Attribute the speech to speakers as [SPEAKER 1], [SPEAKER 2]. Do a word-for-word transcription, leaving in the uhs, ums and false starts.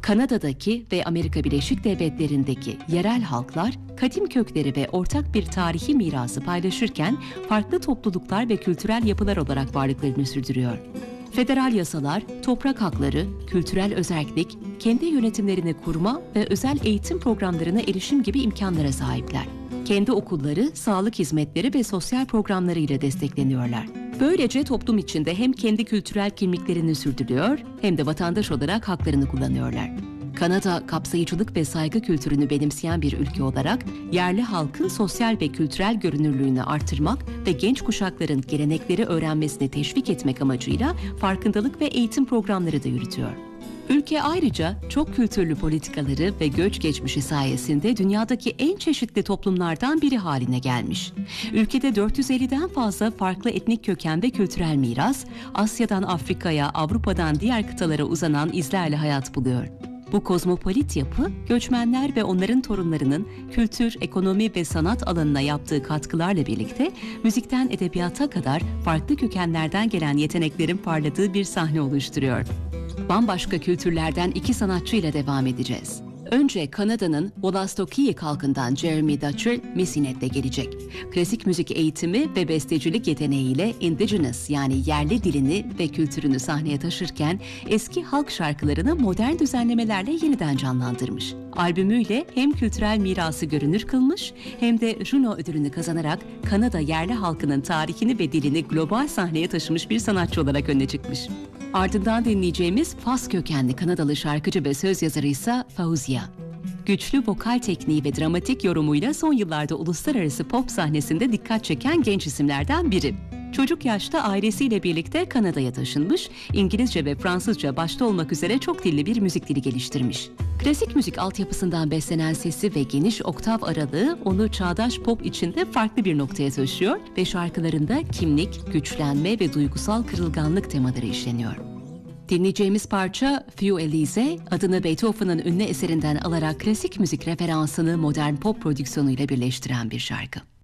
[SPEAKER 1] Kanada'daki ve Amerika Birleşik Devletleri'ndeki yerel halklar kadim kökleri ve ortak bir tarihi mirası paylaşırken farklı topluluklar ve kültürel yapılar olarak varlıklarını sürdürüyor. Federal yasalar, toprak hakları, kültürel özerklik, kendi yönetimlerini kurma ve özel eğitim programlarına erişim gibi imkanlara sahipler. Kendi okulları, sağlık hizmetleri ve sosyal programları ile destekleniyorlar. Böylece toplum içinde hem kendi kültürel kimliklerini sürdürüyor hem de vatandaş olarak haklarını kullanıyorlar. Kanada, kapsayıcılık ve saygı kültürünü benimseyen bir ülke olarak yerli halkın sosyal ve kültürel görünürlüğünü artırmak ve genç kuşakların gelenekleri öğrenmesini teşvik etmek amacıyla farkındalık ve eğitim programları da yürütüyor. Ülke ayrıca çok kültürlü politikaları ve göç geçmişi sayesinde dünyadaki en çeşitli toplumlardan biri haline gelmiş. Ülkede dört yüz elliden fazla farklı etnik köken ve kültürel miras, Asya'dan Afrika'ya, Avrupa'dan diğer kıtalara uzanan izlerle hayat buluyor. Bu kozmopolit yapı, göçmenler ve onların torunlarının kültür, ekonomi ve sanat alanına yaptığı katkılarla birlikte müzikten edebiyata kadar farklı kökenlerden gelen yeteneklerin parladığı bir sahne oluşturuyor. Bambaşka kültürlerden iki sanatçıyla devam edeceğiz. Önce Kanada'nın Wolastoqiyik halkından Jeremy Dutcher, Missinet'le gelecek. Klasik müzik eğitimi ve bestecilik yeteneğiyle Indigenous yani yerli dilini ve kültürünü sahneye taşırken eski halk şarkılarını modern düzenlemelerle yeniden canlandırmış. Albümüyle hem kültürel mirası görünür kılmış hem de Juno ödülünü kazanarak Kanada yerli halkının tarihini ve dilini global sahneye taşımış bir sanatçı olarak öne çıkmış. Ardından dinleyeceğimiz Fas kökenli Kanadalı şarkıcı ve söz yazarı ise Fauziya. Güçlü vokal tekniği ve dramatik yorumuyla son yıllarda uluslararası pop sahnesinde dikkat çeken genç isimlerden biri. Çocuk yaşta ailesiyle birlikte Kanada'ya taşınmış, İngilizce ve Fransızca başta olmak üzere çok dilli bir müzik dili geliştirmiş. Klasik müzik altyapısından beslenen sesi ve geniş oktav aralığı onu çağdaş pop içinde farklı bir noktaya taşıyor ve şarkılarında kimlik, güçlenme ve duygusal kırılganlık temaları işleniyor. Dinleyeceğimiz parça Feu Elise, adını Beethoven'ın ünlü eserinden alarak klasik müzik referansını modern pop prodüksiyonuyla birleştiren bir şarkı.